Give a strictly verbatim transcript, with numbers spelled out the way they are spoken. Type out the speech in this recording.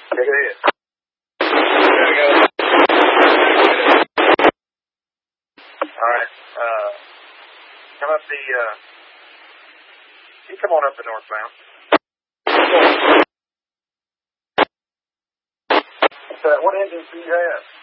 Yeah, go ahead. All right. Uh, come up the, uh, you come on up the northbound. Uh, what engines do you have?